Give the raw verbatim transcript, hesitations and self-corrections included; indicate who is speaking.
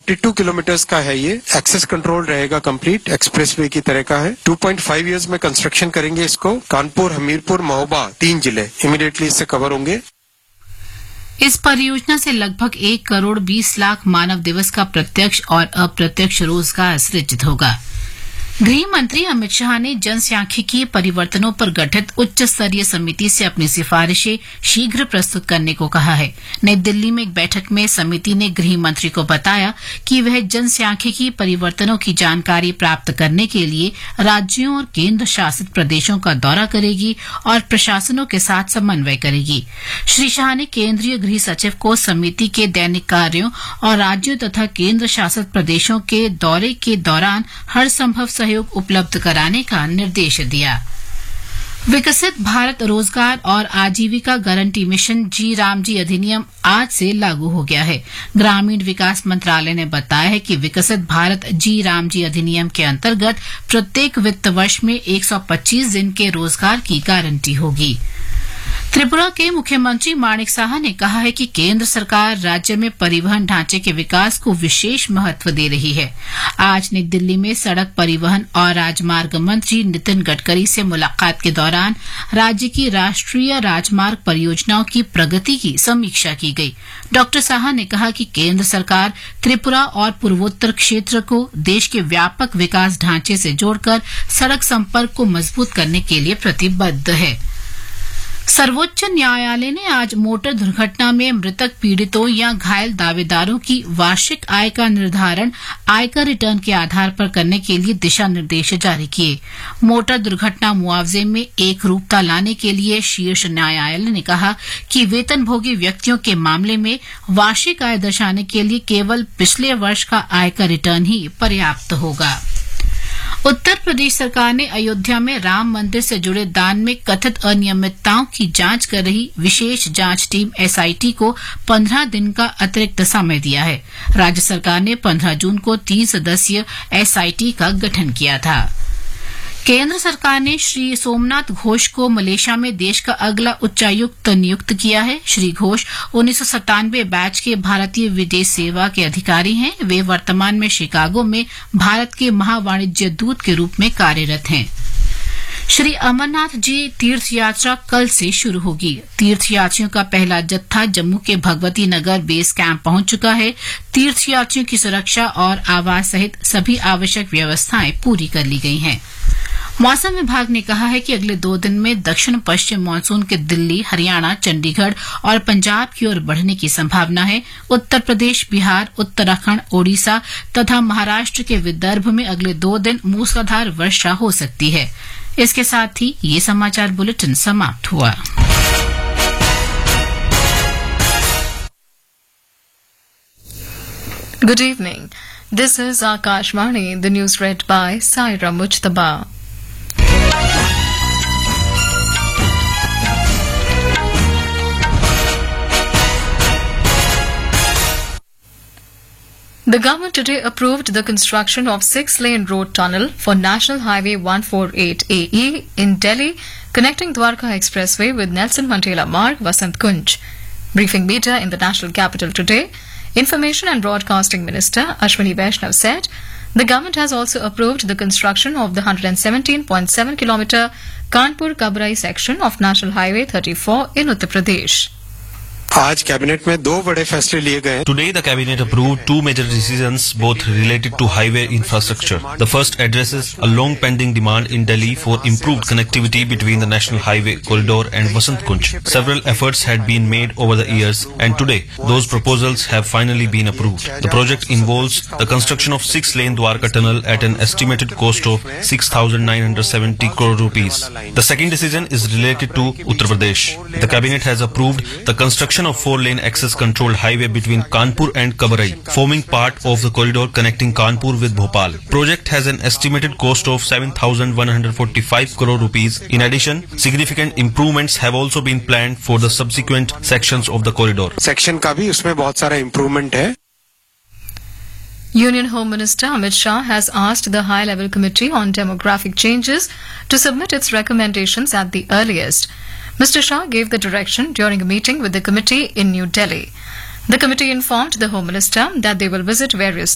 Speaker 1: बयालीस किलोमीटर्स का है ये, एक्सेस कंट्रोल रहेगा कंप्लीट, एक्सप्रेसवे की तरह का है। दो पॉइंट पाँच इयर्स में कंस्ट्रक्शन करेंगे इसको। कानपुर, हमीरपुर, महोबा तीन जिले इमीडिएटली इससे कवर होंगे।
Speaker 2: इस परियोजना से लगभग एक करोड़ बीस लाख मानव दिवस का प्रत्यक्ष और अप्रत्यक्ष रोजगार सृजित होगा। गृह मंत्री अमित शाह ने जनसांख्यिकीय परिवर्तनों पर गठित उच्च स्तरीय समिति से अपनी सिफारिशें शीघ्र प्रस्तुत करने को कहा है। नई दिल्ली में एक बैठक में समिति ने गृह मंत्री को बताया कि वह जनसांख्यिकीय परिवर्तनों की जानकारी प्राप्त करने के लिए राज्यों और केंद्र शासित प्रदेशों का दौरा करेगी और प्रशासनों के साथ समन्वय करेगी। श्री शाह ने केंद्रीय गृह सचिव को समिति के दैनिक कार्यों और राज्यों तथा केंद्र शासित प्रदेशों के दौरे के दौरान हर संभव सहयोग उपलब्ध कराने का निर्देश दिया। विकसित भारत रोजगार और आजीविका गारंटी मिशन जी रामजी अधिनियम आज से लागू हो गया है। ग्रामीण विकास मंत्रालय ने बताया है कि विकसित भारत जी रामजी अधिनियम के अंतर्गत प्रत्येक वित्त वर्ष में एक सौ पच्चीस दिन के रोजगार की गारंटी होगी। त्रिपुरा के मुख्यमंत्री माणिक साहा ने कहा है कि केंद्र सरकार राज्य में परिवहन ढांचे के विकास को विशेष महत्व दे रही है। आज नई दिल्ली में सड़क परिवहन और राजमार्ग मंत्री नितिन गडकरी से मुलाकात के दौरान राज्य की राष्ट्रीय राजमार्ग परियोजनाओं की प्रगति की समीक्षा की गई। डॉक्टर साहा ने कहा कि केंद्र सरकार त्रिपुरा और पूर्वोत्तर क्षेत्र को देश के व्यापक विकास ढांचे से जोड़कर सड़क संपर्क को मजबूत करने के लिए प्रतिबद्ध है। सर्वोच्च न्यायालय ने आज मोटर दुर्घटना में मृतक पीड़ितों या घायल दावेदारों की वार्षिक आय का निर्धारण आयकर रिटर्न के आधार पर करने के लिए दिशा निर्देश जारी किए। मोटर दुर्घटना मुआवजे में एक रूपता लाने के लिए शीर्ष न्यायालय ने कहा कि वेतनभोगी व्यक्तियों के मामले में वार्षिक आय दर्शाने के लिए केवल पिछले वर्ष का आयकर रिटर्न ही पर्याप्त होगा। उत्तर प्रदेश सरकार ने अयोध्या में राम मंदिर से जुड़े दान में कथित अनियमितताओं की जांच कर रही विशेष जांच टीम एसआईटी को पंद्रह दिन का अतिरिक्त समय दिया है। राज्य सरकार ने पंद्रह जून को तीन सदस्यीय एसआईटी का गठन किया था। केंद्र सरकार ने श्री सोमनाथ घोष को मलेशिया में देश का अगला उच्चायुक्त नियुक्त किया है। श्री घोष उन्नीस सौ सत्तानवे बैच के भारतीय विदेश सेवा के अधिकारी हैं। वे वर्तमान में शिकागो में भारत के महावाणिज्य दूत के रूप में कार्यरत हैं। श्री अमरनाथ जी तीर्थ यात्रा कल से शुरू होगी। तीर्थयात्रियों का पहला जत्था जम्मू के भगवती नगर बेस कैंप पहुंच चुका है। तीर्थयात्रियों की सुरक्षा और आवास सहित सभी आवश्यक व्यवस्थाएं पूरी कर ली गई हैं। मौसम विभाग ने कहा है कि अगले दो दिन में दक्षिण पश्चिम मानसून के दिल्ली, हरियाणा, चंडीगढ़ और पंजाब की ओर बढ़ने की संभावना है। उत्तर प्रदेश, बिहार, उत्तराखंड, ओडिशा तथा महाराष्ट्र के विदर्भ में अगले दो दिन मूसलाधार वर्षा हो सकती है। इसके साथ ही ये समाचार बुलेटिन समाप्त हुआ।
Speaker 3: Good evening. This is Akashvani, the news read by Saira Mujtaba. The government today approved the construction of six-lane road tunnel for National Highway one forty-eight A E in Delhi, connecting Dwarka Expressway with Nelson Mandela Marg, Vasant Kunj. Briefing media in the national capital today, Information and Broadcasting Minister Ashwini Vaishnav said the government has also approved the construction of the one hundred seventeen point seven kilometer Kanpur-Kabrai section of National Highway thirty-four in Uttar Pradesh.
Speaker 1: आज cabinet में दो बड़े फैसले लिए गए।
Speaker 4: Today the cabinet approved two major decisions, both related to highway infrastructure. The first addresses a long-pending demand in Delhi for improved connectivity between the National Highway corridor and Vasant Kunj. Several efforts had been made over the years, and today those proposals have finally been approved. The project involves the construction of six-lane Dwarka tunnel at an estimated cost of six thousand nine hundred seventy crore rupees. The second decision is related to Uttar Pradesh. The cabinet has approved the construction of four-lane access-controlled highway between Kanpur and Kabrai, forming part of the corridor connecting Kanpur with Bhopal. Project has an estimated cost of seven thousand one hundred forty-five crore rupees. In addition, significant improvements have also been planned for the subsequent sections of the corridor.
Speaker 1: Section का भी उसमें बहुत सारा improvement है.
Speaker 3: Union Home Minister Amit Shah has asked the High-Level Committee on Demographic Changes to submit its recommendations at the earliest. Mister Shah gave the direction during a meeting with the committee in New Delhi. The committee informed the Home Minister that they will visit various